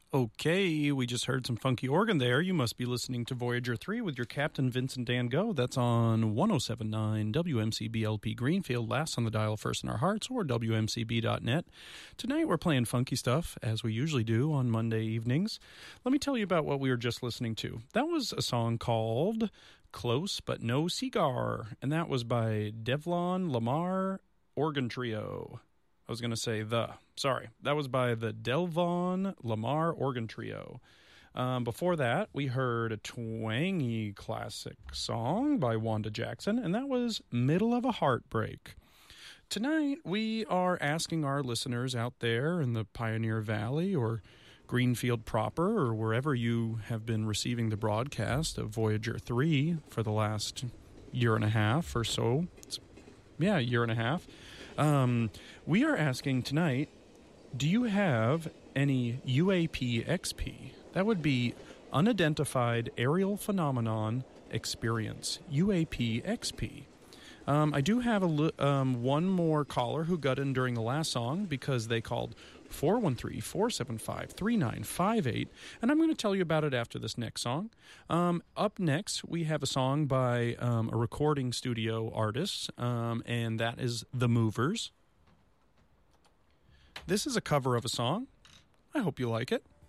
Okay, we just heard some funky organ there. You must be listening to Voyager 3 with your captain, Vincent Dan Go. That's on 107.9 WMCB-LP Greenfield, last on the dial, first in our hearts, or WMCB.net. Tonight we're playing funky stuff, as we usually do on Monday evenings. Let me tell you about what we were just listening to. That was a song called Close But No Cigar, and that was by Devlon Lamar Organ Trio. I was going to say that was by the Devlon Lamar Organ Trio. Before that, we heard a twangy classic song by Wanda Jackson, and that was Middle of a Heartbreak. Tonight, we are asking our listeners out there in the Pioneer Valley or Greenfield proper, or wherever you have been receiving the broadcast of Voyager 3 for the last year and a half or so. A year and a half. We are asking tonight, do you have any UAP XP? That would be Unidentified Aerial Phenomenon Experience, UAP XP. I do have one more caller who got in during the last song because they called 413-475-3958, and I'm going to tell you about it after this next song. Up next, we have a song by a recording studio artist, and that is The Movers. This is a cover of a song. I hope you like it.